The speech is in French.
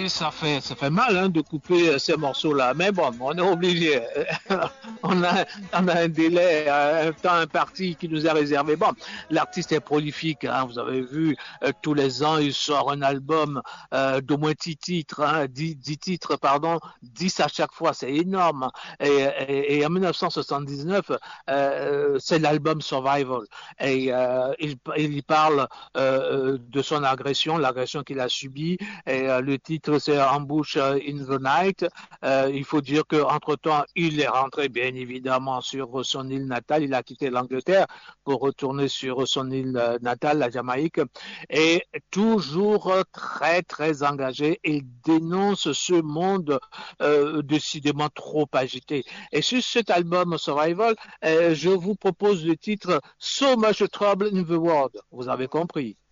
Et ça fait mal hein, de couper ces morceaux-là. Mais bon, on est obligé. on, a, on a un délai, un temps imparti qui nous est réservé. Bon, l'artiste est prolifique. Hein, vous avez vu, tous les ans, il sort un album d'au moins 10 titres. Hein, 10 titres, pardon, 10 à chaque fois. C'est énorme. Et en 1979, c'est l'album Survival. Et il parle de son agression, l'agression qu'il a subie. Et le titre, c'est Ambush in the Night. Il faut dire qu'entre-temps, il est rentré bien évidemment sur son île natale. Il a quitté l'Angleterre pour retourner sur son île natale, la Jamaïque. Et toujours très, très engagé. Il dénonce ce monde décidément trop agité. Et sur cet album Survival, je vous propose le titre So Much Trouble in the World. Vous avez compris.